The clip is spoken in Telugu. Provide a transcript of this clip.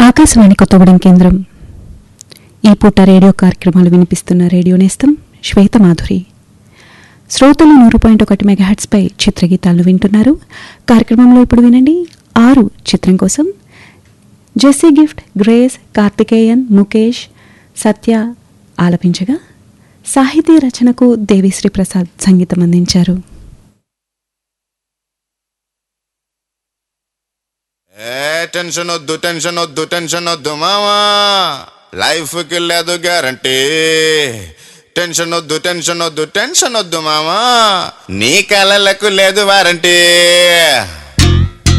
ఆకాశవాణి కొత్తగూడెం కేంద్రం ఈ పూట రేడియో కార్యక్రమాలు వినిపిస్తున్న రేడియో నేస్తం శ్వేతమాధురి. శ్రోతలు 100.1 మెగాహెర్ట్జ్పై చిత్రగీతాలను వింటున్నారు. కార్యక్రమంలో ఇప్పుడు వినండి 6 చిత్రం కోసం Jessie gift, grace, Karthikeyan, Mukesh, సత్య ఆలపించగా సాహితీ రచనకు దేవిశ్రీ ప్రసాద్ సంగీతం అందించారు. టెన్షన్ వద్దు మామా, లైఫ్ కి లేదు గ్యారంటీ. టెన్షన్ వద్దు మామా, నీ కలలకు లేదు వారంటీ.